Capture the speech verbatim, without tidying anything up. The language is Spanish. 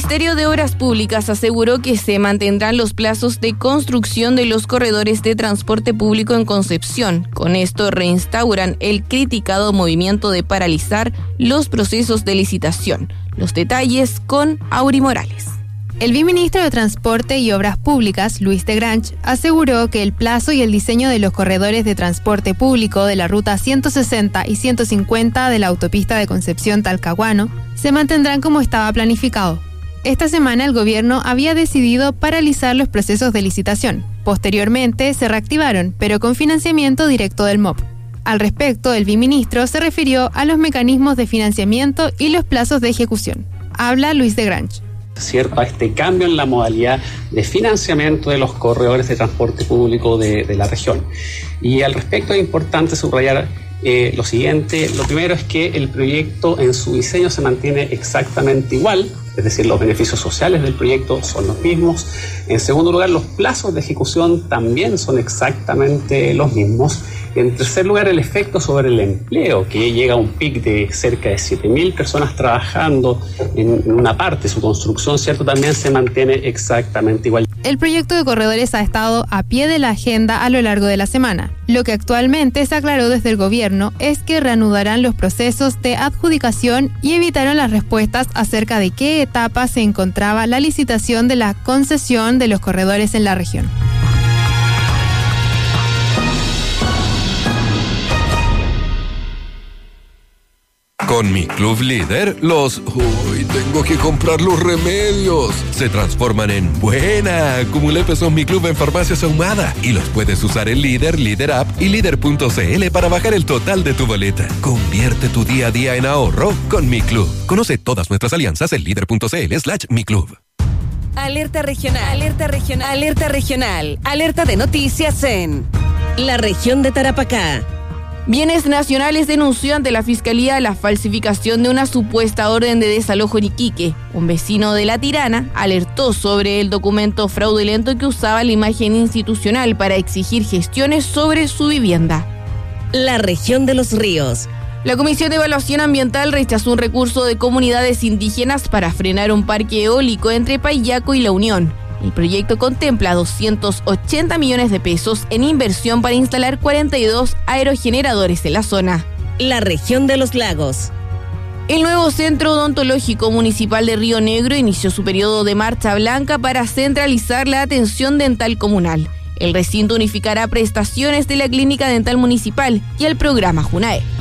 Ministerio de Obras Públicas aseguró que se mantendrán los plazos de construcción de los corredores de transporte público en Concepción. Con esto reinstauran el criticado movimiento de paralizar los procesos de licitación. Los detalles con Auri Morales. El viceministro de Transporte y Obras Públicas, Luis de Granch, aseguró que el plazo y el diseño de los corredores de transporte público de la ruta ciento sesenta y ciento cincuenta de la autopista de Concepción-Talcahuano se mantendrán como estaba planificado. Esta semana el gobierno había decidido paralizar los procesos de licitación. Posteriormente se reactivaron, pero con financiamiento directo del M O P. Al respecto, el viceministro se refirió a los mecanismos de financiamiento y los plazos de ejecución. Habla Luis de Granch. ¿Cierto? A este cambio en la modalidad de financiamiento de los corredores de transporte público de, de la región. Y al respecto es importante subrayar eh, lo siguiente. Lo primero es que el proyecto en su diseño se mantiene exactamente igual, es decir, los beneficios sociales del proyecto son los mismos. En segundo lugar, los plazos de ejecución también son exactamente los mismos. En tercer lugar, el efecto sobre el empleo, que llega a un pic de cerca de siete mil personas trabajando en, en una parte, su construcción, ¿cierto?, también se mantiene exactamente igual. El proyecto de corredores ha estado a pie de la agenda a lo largo de la semana. Lo que actualmente se aclaró desde el gobierno es que reanudarán los procesos de adjudicación y evitaron las respuestas acerca de qué etapa se encontraba la licitación de la concesión de los corredores en la región. Con mi Club Líder, los ¡uy, tengo que comprar los remedios! Se transforman en ¡buena! Acumulé pesos Mi Club en Farmacias Ahumada y los puedes usar en Líder, Líder App y Líder punto c l para bajar el total de tu boleta. Convierte tu día a día en ahorro con Mi Club. Conoce todas nuestras alianzas en líder punto c l slash Mi Club. Alerta regional, alerta regional, alerta regional, alerta de noticias en la región de Tarapacá. Bienes Nacionales denunció ante la Fiscalía la falsificación de una supuesta orden de desalojo en Iquique. Un vecino de La Tirana alertó sobre el documento fraudulento que usaba la imagen institucional para exigir gestiones sobre su vivienda. La región de Los Ríos. La Comisión de Evaluación Ambiental rechazó un recurso de comunidades indígenas para frenar un parque eólico entre Payaco y La Unión. El proyecto contempla doscientos ochenta millones de pesos en inversión para instalar cuarenta y dos aerogeneradores en la zona. La región de Los Lagos. El nuevo Centro Odontológico Municipal de Río Negro inició su periodo de marcha blanca para centralizar la atención dental comunal. El recinto unificará prestaciones de la Clínica Dental Municipal y el programa JUNAE.